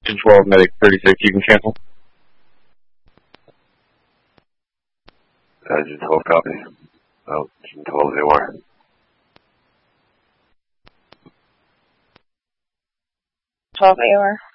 Team 12, Medic 36, you can cancel. Team 12 copy. Oh, Team 12 AWR. AWR.